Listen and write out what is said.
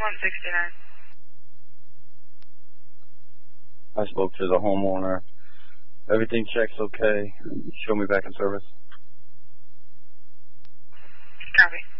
169. I spoke to the homeowner. Everything checks okay. Show me back in service. Copy.